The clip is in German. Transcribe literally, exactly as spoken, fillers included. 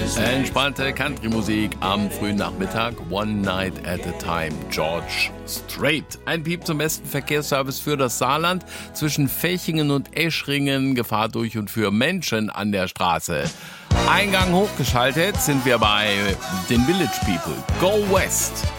Entspannte Country-Musik am frühen Nachmittag. One Night at a Time. George Strait. Ein Piep zum besten Verkehrsservice für das Saarland. Zwischen Fechingen und Eschringen Gefahr durch und für Menschen an der Straße. Eingang hochgeschaltet sind wir bei den Village People. Go West.